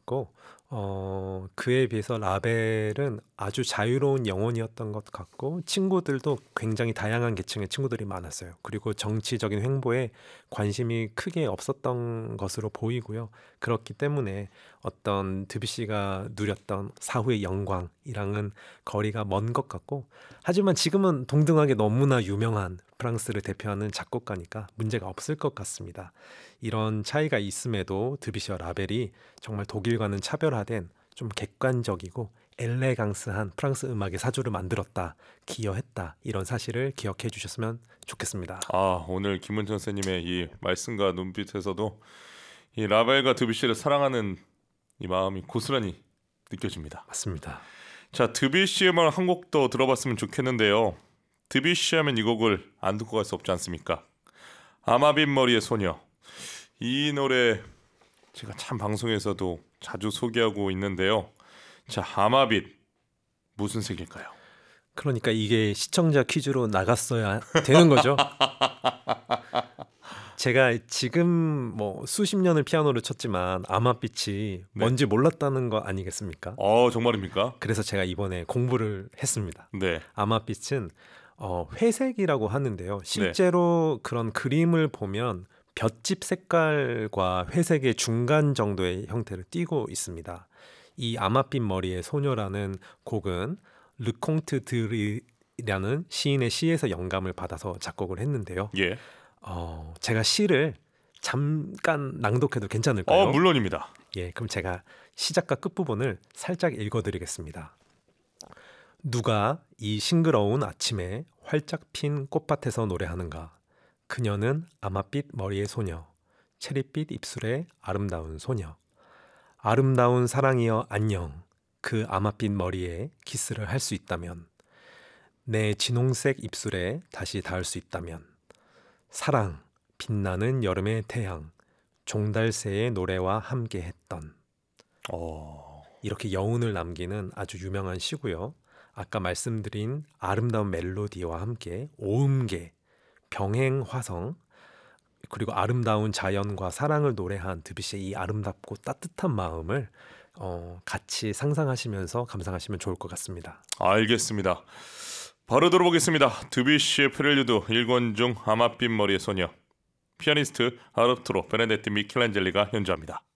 같고 그에 비해서 라벨은 아주 자유로운 영혼이었던 것 같고 친구들도 굉장히 다양한 계층의 친구들이 많았어요. 그리고 정치적인 횡보에 관심이 크게 없었던 것으로 보이고요. 그렇기 때문에 어떤 드뷔시가 누렸던 사후의 영광이랑은 거리가 먼 것 같고 하지만 지금은 동등하게 너무나 유명한 프랑스를 대표하는 작곡가니까 문제가 없을 것 같습니다. 이런 차이가 있음에도 드뷔시와 라벨이 정말 독일과는 차별화된 좀 객관적이고 엘레강스한 프랑스 음악의 사조를 만들었다, 기여했다 이런 사실을 기억해 주셨으면 좋겠습니다. 오늘 김은정 선생님의 이 말씀과 눈빛에서도 이 라벨과 드뷔시를 사랑하는 이 마음이 고스란히 느껴집니다. 맞습니다. 자, 드뷔시 음악 한 곡 더 들어봤으면 좋겠는데요. 드뷔시 하면 이 곡을 안 듣고 갈 수 없지 않습니까? 아마빈 머리의 소녀. 이 노래 제가 참 방송에서도 자주 소개하고 있는데요. 자, 아마빗 무슨 색일까요? 그러니까 이게 시청자 퀴즈로 나갔어야 되는 거죠. 제가 지금 뭐 수십 년을 피아노를 쳤지만 아마빛이 뭔지 몰랐다는 거 아니겠습니까? 정말입니까? 그래서 제가 이번에 공부를 했습니다. 네. 아마빛은 회색이라고 하는데요. 실제로 그런 그림을 보면 볏짚 색깔과 회색의 중간 정도의 형태를 띠고 있습니다. 이 아마빛 머리의 소녀라는 곡은 르콩트 드리라는 시인의 시에서 영감을 받아서 작곡을 했는데요. 예. 제가 시를 잠깐 낭독해도 괜찮을까요? 물론입니다. 예, 그럼 제가 시작과 끝부분을 살짝 읽어드리겠습니다. 누가 이 싱그러운 아침에 활짝 핀 꽃밭에서 노래하는가? 그녀는 아마빛 머리의 소녀, 체리빛 입술의 아름다운 소녀. 아름다운 사랑이여 안녕. 그 아마빛 머리에 키스를 할 수 있다면, 내 진홍색 입술에 다시 닿을 수 있다면, 사랑, 빛나는 여름의 태양, 종달새의 노래와 함께했던. 이렇게 여운을 남기는 아주 유명한 시고요. 아까 말씀드린 아름다운 멜로디와 함께 오음계, 병행화성, 그리고 아름다운 자연과 사랑을 노래한 드뷔시의 이 아름답고 따뜻한 마음을 같이 상상하시면서 감상하시면 좋을 것 같습니다. 알겠습니다. 바로 들어보겠습니다. 드뷔시의 프렐류드 1권 중 아마빛 머리의 소녀. 피아니스트 아르투로 베네데tti 미켈란젤리가 연주합니다.